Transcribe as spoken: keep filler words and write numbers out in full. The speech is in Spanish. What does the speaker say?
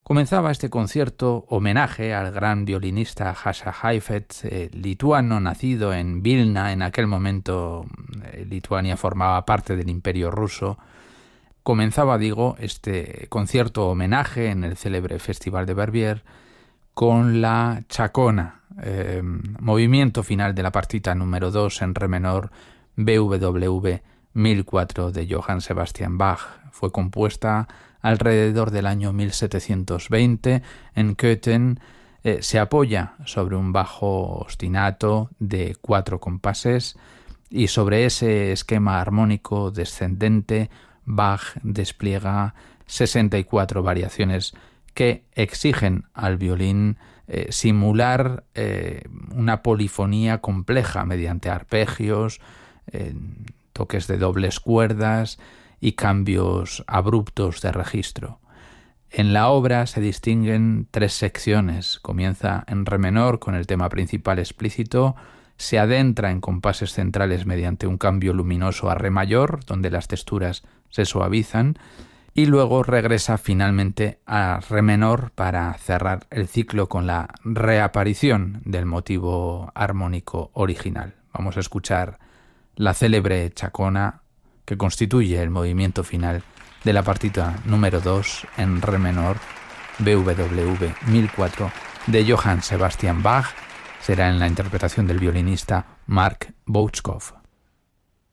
Comenzaba este concierto homenaje al gran violinista Jascha Heifetz, eh, lituano nacido en Vilna. En aquel momento eh, Lituania formaba parte del Imperio Ruso. Comenzaba, digo, este concierto homenaje en el célebre Festival de Verbier con la Chacona, eh, movimiento final de la partita número dos en re menor, B W V mil cuatro de Johann Sebastian Bach. Fue compuesta alrededor del año mil setecientos veinte en Köthen. Eh, se apoya sobre un bajo ostinato de cuatro compases y sobre ese esquema armónico descendente Bach despliega sesenta y cuatro variaciones que exigen al violín eh, simular eh, una polifonía compleja mediante arpegios, eh, toques de dobles cuerdas y cambios abruptos de registro. En la obra se distinguen tres secciones. Comienza en re menor con el tema principal explícito, se adentra en compases centrales mediante un cambio luminoso a re mayor, donde las texturas se suavizan, y luego regresa finalmente a re menor para cerrar el ciclo con la reaparición del motivo armónico original. Vamos a escuchar la célebre Chacona, que constituye el movimiento final de la partita número dos en re menor, B W V mil cuatro de Johann Sebastian Bach. Será en la interpretación del violinista Mark Bouchkov.